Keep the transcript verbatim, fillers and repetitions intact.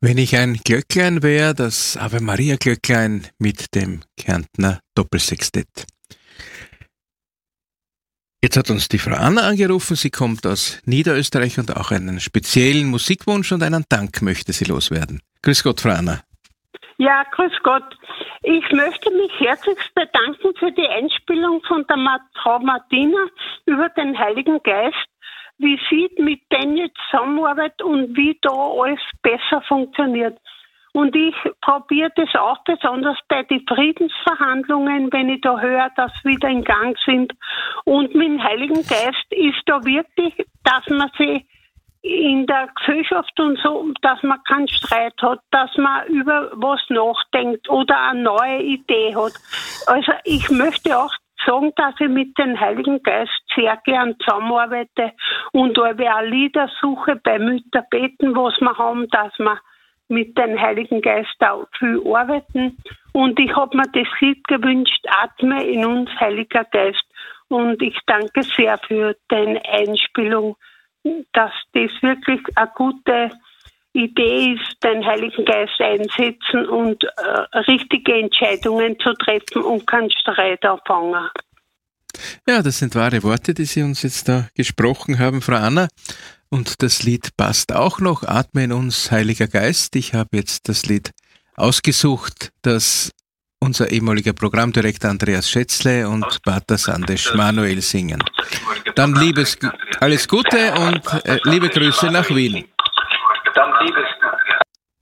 Wenn ich ein Glöcklein wäre, das Ave Maria Glöcklein mit dem Kärntner Doppelsextett. Jetzt hat uns die Frau Anna angerufen, sie kommt aus Niederösterreich und auch einen speziellen Musikwunsch und einen Dank möchte sie loswerden. Grüß Gott, Frau Anna. Ja, grüß Gott. Ich möchte mich herzlichst bedanken für die Einspielung von der Frau Martina über den Heiligen Geist, wie sie mit denen jetzt zusammenarbeitet und wie da alles besser funktioniert. Und ich probiere das auch besonders bei den Friedensverhandlungen, wenn ich da höre, dass sie wieder in Gang sind. Und mit dem Heiligen Geist ist da wirklich, dass man sich in der Gesellschaft und so, dass man keinen Streit hat, dass man über was nachdenkt oder eine neue Idee hat. Also ich möchte auch sagen, dass ich mit dem Heiligen Geist sehr gern zusammenarbeite und auch Lieder suche bei Mütterbeten, was wir haben, dass wir mit dem Heiligen Geist auch viel arbeiten. Und ich habe mir das Lied gewünscht, Atme in uns, Heiliger Geist. Und ich danke sehr für die Einspielung, dass das wirklich eine gute Idee ist, den Heiligen Geist einsetzen und äh, richtige Entscheidungen zu treffen und keinen Streit anfangen. Ja, das sind wahre Worte, die Sie uns jetzt da gesprochen haben, Frau Anna. Und das Lied passt auch noch, Atme in uns, Heiliger Geist. Ich habe jetzt das Lied ausgesucht, das unser ehemaliger Programmdirektor Andreas Schätzle und Pater Sandesh Manuel singen. Dann liebes, alles Gute und äh, liebe Grüße nach Wien.